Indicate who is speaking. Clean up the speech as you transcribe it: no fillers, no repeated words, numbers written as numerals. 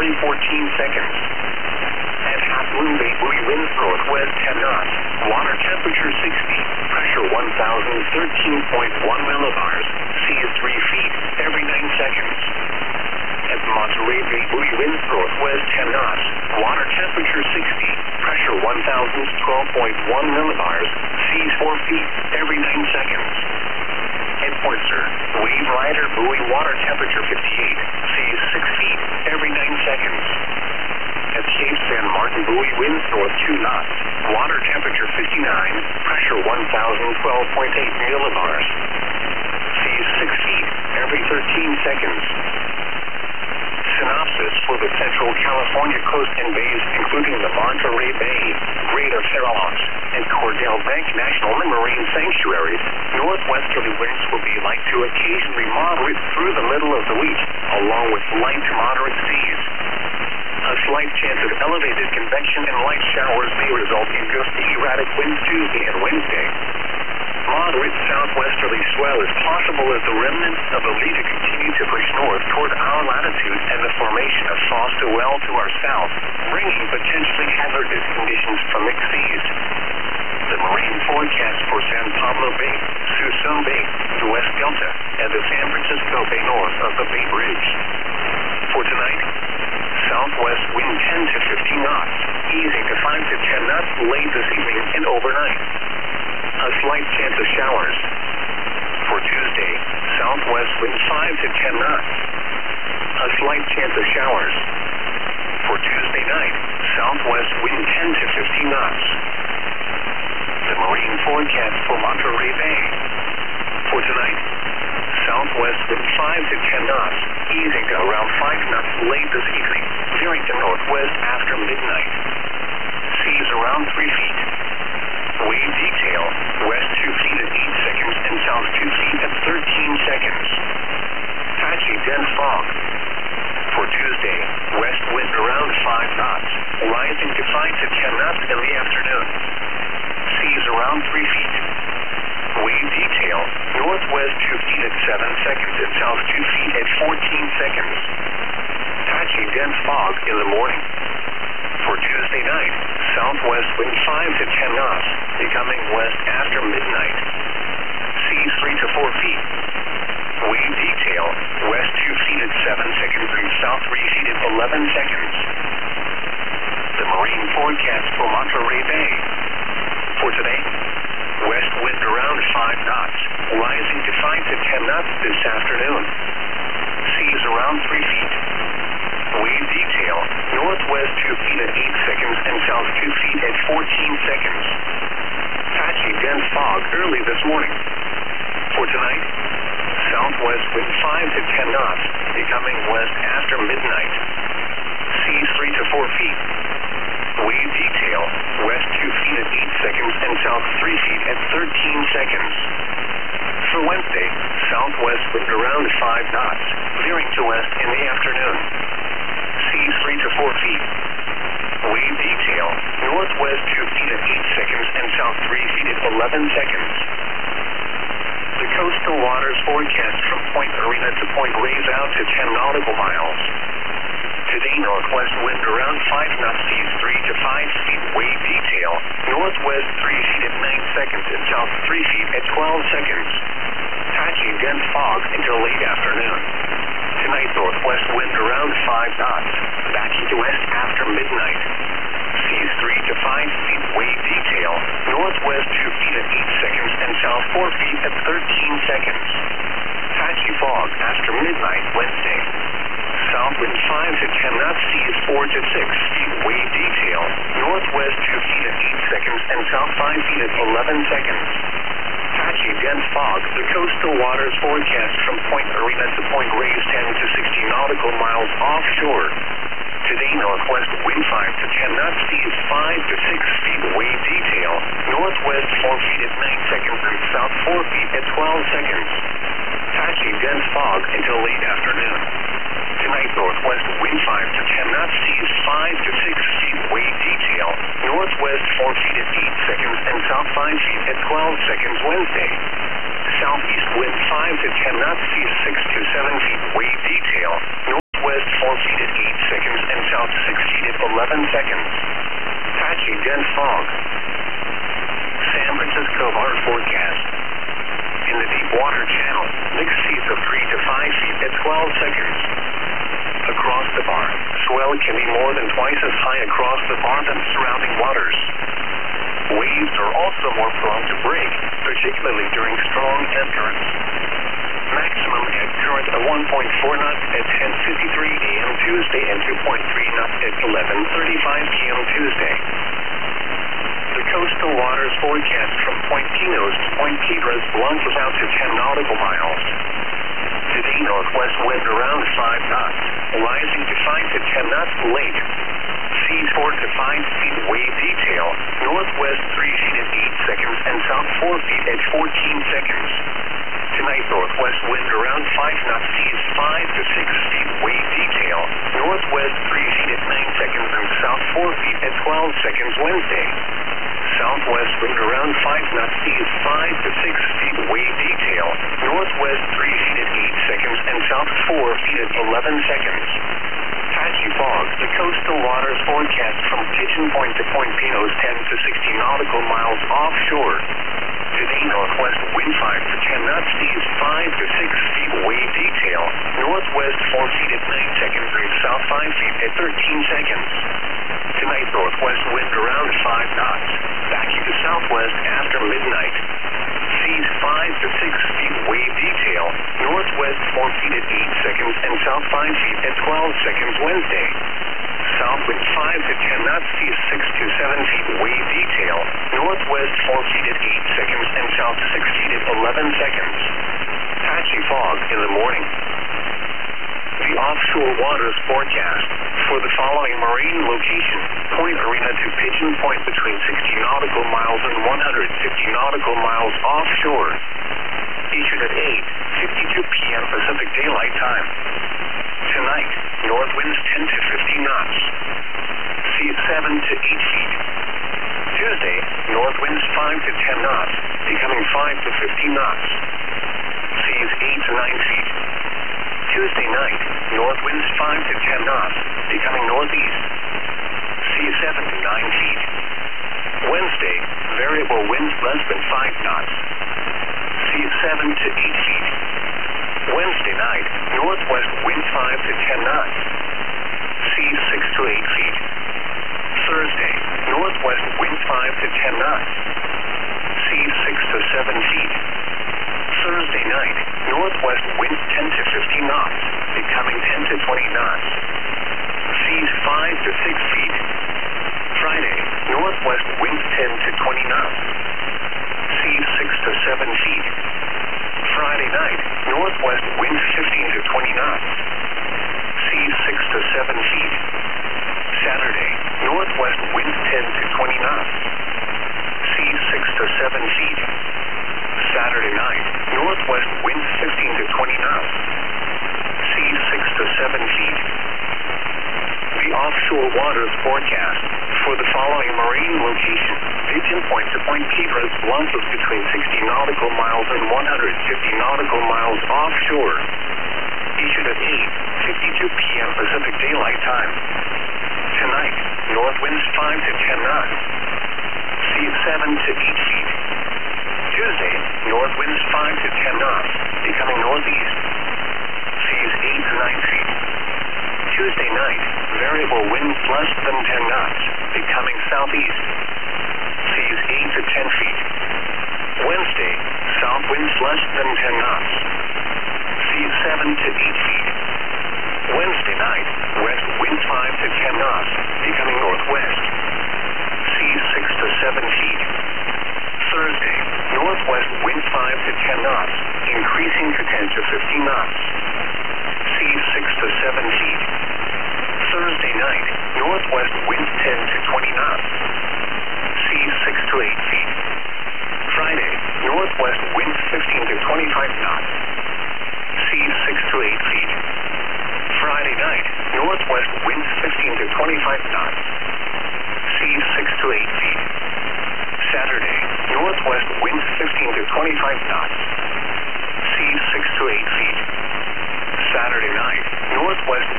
Speaker 1: westerly 14 seconds. At half moon Bay, buoy winds northwest 10 knots. Water temperature 60. Pressure 1013.1 millibars. Sea is 3 feet every 9 seconds. At Monterey Bay, buoy winds northwest 10 knots. Water temperature 60. Pressure 1012.1 millibars. Sea is 4 feet every 9 seconds. At Pointer, wave rider buoy water temperature 58. Sea is 6 feet every 9 seconds. At Cape San Martin, buoy winds north 2 knots. Water temperature 59. Pressure 1012.8 millibars. Sea is 6 feet every 13 seconds. Synopsis for the Central California coast and bays, including the Monterey Bay, Greater Farallons, and Cordell Bank National Marine Sanctuaries. Northwesterly winds will be light to occasionally moderate through the middle of the week, along with light to moderate seas. A slight chance of elevated convection and light showers may result in gusty erratic winds Tuesday and Wednesday. Moderate southwesterly swell is possible as the remnants of Alita continue to push north toward our latitude and the formation of Foster Well to our south, bringing potentially hazardous conditions from mixed seas. The marine forecast for San Pablo Bay, Suisun Bay, the West Delta, and the San Francisco Bay north of the Bay Bridge. For tonight, southwest wind 10 to 15 knots, easing to 5 to 10 knots late this evening and overnight. A slight chance of showers. For Tuesday, southwest wind 5 to 10 knots. A slight chance of showers. For Tuesday night, southwest wind 10 to 15 knots. The marine forecast for Monterey Bay. For tonight, southwest wind 5 to 10 knots, easing to around 5 knots late this evening, veering to northwest after midnight. Seas around 3 feet. Wave detail, west 2 feet at 8 seconds and south 2 feet at 13 seconds. Patchy dense fog. For Tuesday, west wind around 5 knots, rising to 5 to 10 knots in the afternoon. Seas around 3 feet. Wave detail, northwest 2 feet at 7 seconds and south 2 feet at 14 seconds. Patchy dense fog in the morning. For Tuesday night, southwest wind 5 to 10 knots, becoming west after midnight. Seas 3 to 4 feet. Wave detail, west 2 feet at 7 seconds and south 3 feet at 11 seconds. The marine forecast for Monterey Bay. For today, west wind around 5 knots, rising to 5 to 10 knots this afternoon. Seas around 3 feet. Wave detail, northwest 2 feet at 8 seconds and south 2 feet at 14 seconds. Patchy dense fog early this morning. For tonight, southwest wind 5 to 10 knots, becoming west after midnight. Seas 3 to 4 feet. Wave detail, west 2 feet at 8 seconds and south 3 feet at 13 seconds. For Wednesday, southwest wind around 5 knots, veering to west in the afternoon. Seas 3 to 4 feet. Wave detail, northwest 2 feet at 8 seconds and south 3 feet at 11 seconds. The coastal waters forecast from Point Arena to Point Reyes out to 10 nautical miles. Today, northwest wind around 5 knots, seas 3 to 5 feet. Wave detail, northwest 3 feet at 9 seconds and south 3 feet at 12 seconds. Patchy dense fog until late afternoon. Tonight, northwest wind around 5 knots, backing to west after midnight. Seas 3 to 5 feet. Wave detail, northwest 2 feet at 8 seconds and south 4 feet at 13 seconds. Patchy fog after midnight Wednesday. South wind 5 to 10 knots, seas 4 to 6 feet. Wave detail, northwest 2 feet at 8 seconds and south 5 feet at 11 seconds. Patchy dense fog. The coastal waters forecast from Point Arena to Point Reyes 10 to 60 nautical miles offshore. Today, northwest wind 5 to 10 knots, seas 5 to 6 feet. Wave detail, northwest 4 feet at 9 seconds and south 4 feet at 12 seconds. Patchy dense fog until late afternoon. Tonight, northwest wind 5 to 10 knots, seas 5 to 6 feet. Wave detail, northwest 4 feet at 8 seconds and south 5 feet at 12 seconds Wednesday. Southeast wind 5 to 10 knots, seas 6 to 7 feet. Wave detail, northwest 4 feet at 8 seconds and dense fog. San Francisco water forecast. In the deep water channel, mixed seas of 3 to 5 feet at 12 seconds. Across the bar, swell can be more than twice as high across the bar than surrounding waters. Waves are also more prone to break, particularly during strong ebb currents. Maximum ebb current of 1.4 knots at 10:53 a.m. Tuesday and 2.3 knots at 11:35 p.m. Tuesday. The coastal waters forecast from Point Pinos to Point Piedras launches out to 10 nautical miles. Today, northwest wind around 5 knots, rising to 5 to 10 knots late. Seas 4 to 5 feet wave detail, northwest 3 feet at 8 seconds and south 4 feet at 14 seconds. Tonight, northwest wind around 5 knots, seas 5 to 6 feet wave detail, northwest 3 feet at 9 seconds and south 4 feet at 12 seconds Wednesday. Southwest wind around 5 knots, seas 5 to 6 feet wave detail, northwest 3 feet at 8 seconds and south 4 feet at 11 seconds. Patchy fog, the coastal waters forecast from Pigeon Point to Point Pinos 10 to 60 nautical miles offshore. Today, northwest wind 5 to 10 knots, seas 5 to 6 feet wave detail, northwest 4 feet at 9 seconds and south 5 feet at 13 seconds. Tonight, northwest wind around 5 knots, backing to southwest after midnight. Seas 5 to 6 feet wave detail, northwest 4 feet at 8 seconds and south 5 feet at 12 seconds Wednesday. South wind 5 to 10 knots, seas 6 to 7 feet wave detail, northwest 4 feet at 8 seconds and south 6 feet at 11 seconds. Patchy fog in the morning. The offshore waters forecast for the following marine location: Point Arena to Pigeon Point between 60 nautical miles and 150 nautical miles offshore. Issued at 8:52 p.m. Pacific Daylight Time. Tonight, north winds 10 to 15 knots. Seas 7 to 8 feet. Tuesday, north winds 5 to 10 knots, becoming 5 to 15 knots. Seas 8 to 9 feet. Tuesday night, north winds 5 to 10 knots, becoming northeast. Seas 7 to 9 feet. Wednesday, variable winds less than 5 knots. Seas 7 to 8 feet. Wednesday night, northwest wind 5 to 10 knots. Seas 6 to 8 feet. Thursday, northwest wind 5 to 10 knots. Seas 6 to 7 feet. Thursday night, northwest wind 10 to 15 knots, becoming 10 to 20 knots. Seas 5 to 6 feet. Friday, northwest wind 10 to 20 knots. Seas 6 to 7 feet. Friday night, northwest wind 15 to 20 knots. Seas 6 to 7 feet. Saturday, northwest wind 10 to 20 knots. Seas 6 to 7 feet. Saturday night, northwest wind 15 to 20 knots. Seas 6 to 7 feet. The offshore waters forecast for the following marine location: Pigeon Point to Point Piedras launches between 60 nautical miles and 150 nautical miles offshore. Issued at 8:52 p.m. Pacific Daylight Time. Tonight, north winds 5 to 10 knots. Seas 7 to 8 feet. Tuesday, north winds 5 to 10 knots, becoming northeast. Seas 8 to 9 feet. Tuesday night, variable winds less than 10 knots, becoming southeast. Seas 8 to 10 feet. Wednesday, south winds less than 10 knots. Seas 7 to 8 feet. Wednesday night, west wind 5 to 10 knots, becoming northwest. Seas 6 to 7 feet. Thursday, northwest wind 5 to 10 knots, increasing to 10 to 15 knots. Seas 6 to 7 feet. Thursday night, northwest wind 10 to 20 knots. Seas 6 to 8 feet. Friday, northwest wind 15 to 25 knots. Seas 6 to 8 feet. Friday night, northwest wind 15 to 25 knots. Seas 6 to 8 feet. Saturday, northwest wind 15 to 25 knots. Seas 6 to 8 feet. Saturday night, northwest